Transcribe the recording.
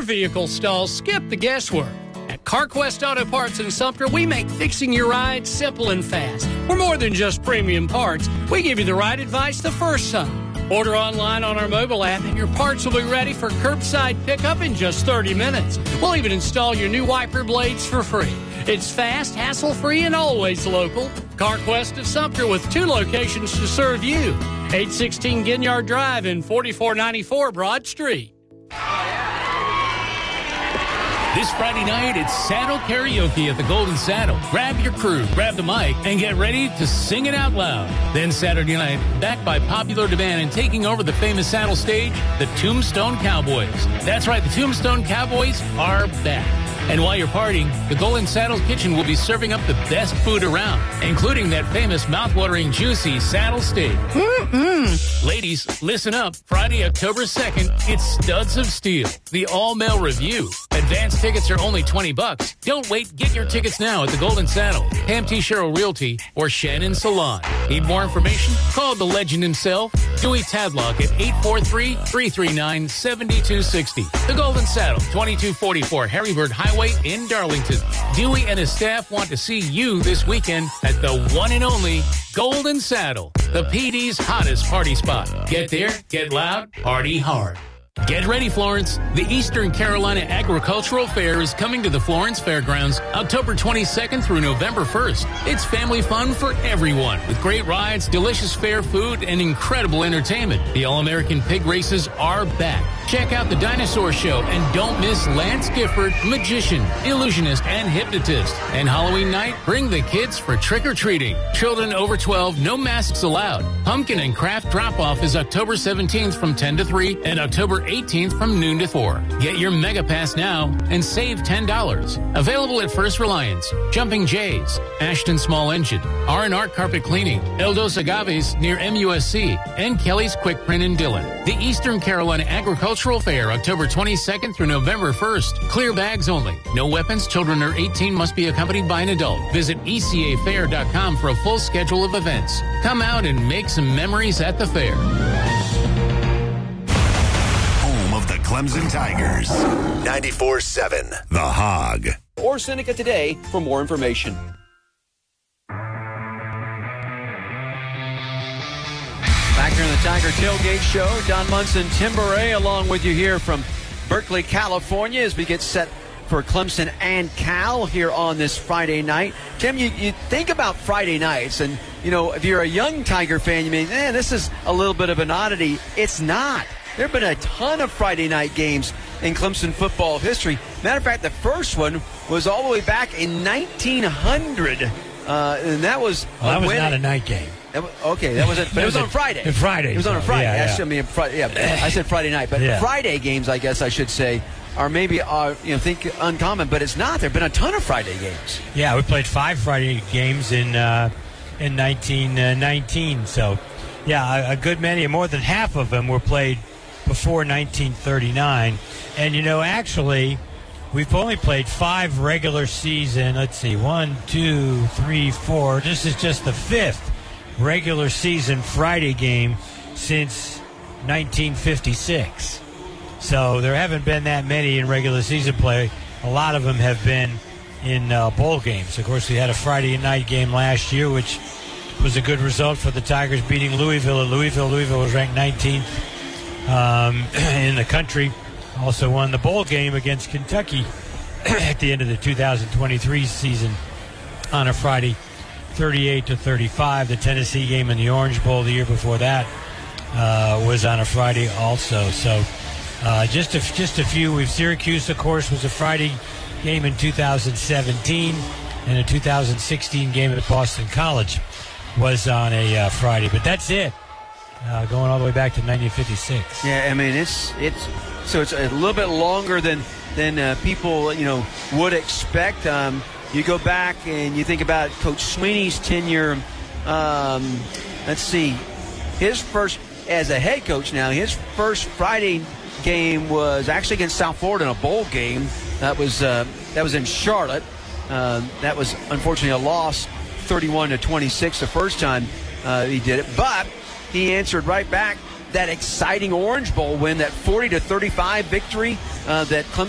your vehicle stalls, skip the guesswork. At CarQuest Auto Parts in Sumter, we make fixing your ride simple and fast. We're more than just premium parts. We give you the right advice the first time. Order online on our mobile app and your parts will be ready for curbside pickup in just 30 minutes. We'll even install your new wiper blades for free. It's fast, hassle-free, and always local. CarQuest of Sumter with 2 locations to serve you. 816 Ginyard Drive and 4494 Broad Street. This Friday night, it's Saddle Karaoke at the Golden Saddle. Grab your crew, grab the mic, and get ready to sing it out loud. Then Saturday night, backed by popular demand and taking over the famous Saddle stage, the Tombstone Cowboys. That's right, the Tombstone Cowboys are back. And while you're partying, the Golden Saddle Kitchen will be serving up the best food around, including that famous mouth-watering, juicy Saddle steak. Ladies, listen up. Friday, October 2nd, it's Studs of Steel, the all-male review. Advance tickets are only $20. Don't wait. Get your tickets now at the Golden Saddle, Pam T. Sherrill Realty, or Shannon Salon. Need more information? Call the legend himself, Dewey Tadlock, at 843-339-7260. The Golden Saddle, 2244 Harrybird Highway in Darlington. Dewey and his staff want to see you this weekend at the one and only Golden Saddle, the PD's hottest party spot. Get there, get loud, party hard. Get ready, Florence. The Eastern Carolina Agricultural Fair is coming to the Florence Fairgrounds October 22nd through November 1st. It's family fun for everyone with great rides, delicious fair food, and incredible entertainment. The All-American Pig Races are back. Check out the Dinosaur Show and don't miss Lance Gifford, magician, illusionist, and hypnotist. And Halloween night, bring the kids for trick-or-treating. Children over 12, no masks allowed. Pumpkin and craft drop-off is October 17th from 10 to 3 and October 18th from noon to 4. Get your Mega Pass now and save $10. Available at First Reliance, Jumping Jays, Ashton Small Engine, R&R Carpet Cleaning, Eldos Agaves near MUSC, and Kelly's Quick Print in Dillon. The Eastern Carolina Agricultural Fair, October 22nd through November 1st. Clear bags only. No weapons. Children under 18 must be accompanied by an adult. Visit ecafair.com for a full schedule of events. Come out and make some memories at the fair. Clemson Tigers. 94.7 The Hog. Or Seneca Today for more information. Back here in the Tiger Tailgate Show, Don Munson, Tim Beret, along with you here from Berkeley, California, as we get set for Clemson and Cal here on this Friday night. Tim, you think about Friday nights, and, you know, if you're a young Tiger fan, you mean, this is a little bit of an oddity. It's not. There have been a ton of Friday night games in Clemson football history. Matter of fact, the first one was all the way back in 1900, and that was that was not a night game. Okay, that was it. But it was on Friday. Friday. It was on a Friday. Yeah. I said Friday night, but Friday games, I guess I should say, are maybe think uncommon, but it's not. There've been a ton of Friday games. Yeah, we played 5 Friday games in 1919. So, yeah, a good many, more than half of them were played before 1939. And, actually, we've only played 5 regular season. Let's see, 1, 2, 3, 4. This is just the 5th regular season Friday game since 1956. So there haven't been that many in regular season play. A lot of them have been in bowl games. Of course, we had a Friday night game last year, which was a good result for the Tigers, beating Louisville at Louisville. Louisville was ranked 19th in the country. Also won the bowl game against Kentucky at the end of the 2023 season on a Friday, 38-35. The Tennessee game in the Orange Bowl the year before that was on a Friday also. So just a few. Syracuse, of course, was a Friday game in 2017, and a 2016 game at Boston College was on a Friday. But that's it. Going all the way back to 1956. Yeah, I mean it's a little bit longer than people would expect. You go back and you think about Coach Sweeney's tenure. Let's see, his first as a head coach. Now his first Friday game was actually against South Florida in a bowl game. That was in Charlotte. That was unfortunately a loss, 31-26 the first time he did it, but he answered right back. That exciting Orange Bowl win, that 40-35 victory that Clemson